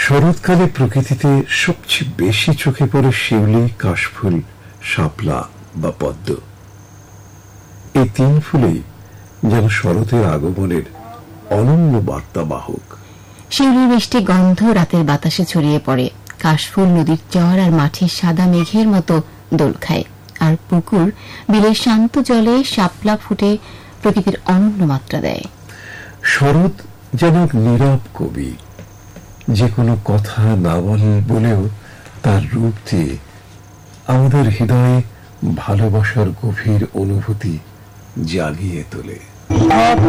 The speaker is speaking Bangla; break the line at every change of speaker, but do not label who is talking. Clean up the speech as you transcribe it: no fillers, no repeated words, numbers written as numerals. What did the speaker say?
শরৎকালে প্রকৃতিতে সবচেয়ে বেশি চোখে পড়ে শিউলি, কাশফুল, শাপলা বা পদ্ম। এই তিন ফুলেই যেন শরতের আগমনের অনন্য বার্তাবাহক।
শিউলির মিষ্টি গন্ধ রাতের বাতাসে ছড়িয়ে পড়ে, কাশফুল নদীর চর আর মাঠের সাদা মেঘের মতো দোল খায়, আর পুকুর বিলের শান্ত জলে শাপলা ফুটে প্রকৃতির অনন্য মাত্রা দেয়।
শরৎ যেন নীরব কবি, যে কোনো কথা না বলেও তার রূপ দিয়ে আমাদের হৃদয়ে ভালোবাসার গভীর অনুভূতি জাগিয়ে তোলে।